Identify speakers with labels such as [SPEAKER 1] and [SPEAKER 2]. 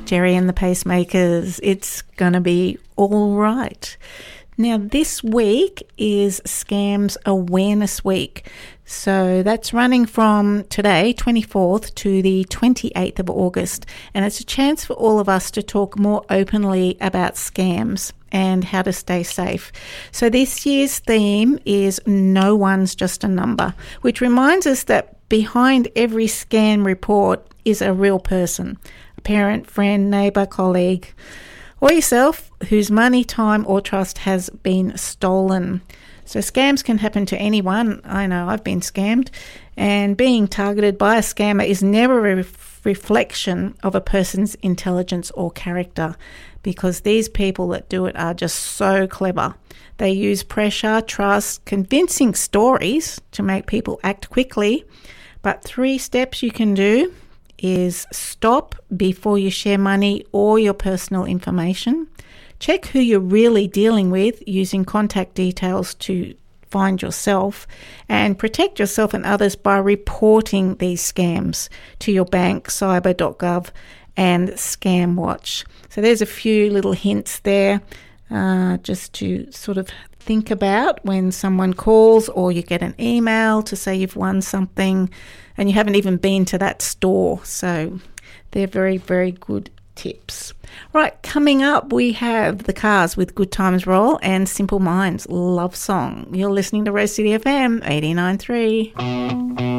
[SPEAKER 1] Jerry and the Pacemakers. It's going to be all right. Now, this week is Scams Awareness Week. So that's running from today, 24th, to the 28th of August. And it's a chance for all of us to talk more openly about scams and how to stay safe. So this year's theme is No One's Just a Number, which reminds us that behind every scam report is a real person, a parent, friend, neighbour, colleague, or yourself whose money, time or trust has been stolen. So scams can happen to anyone. I know I've been scammed, and being targeted by a scammer is never a reflection of a person's intelligence or character, because these people that do it are just so clever. They use pressure, trust, convincing stories to make people act quickly. But 3 steps you can do is stop before you share money or your personal information. Check who you're really dealing with using contact details to find yourself, and protect yourself and others by reporting these scams to your bank, cyber.gov and ScamWatch. So there's a few little hints there just to sort of think about when someone calls or you get an email to say you've won something and you haven't even been to that store. So they're very, very good tips. Right, coming up we have The Cars with Good Times Roll and Simple Minds Love Song. You're listening to Rose City FM 89.3.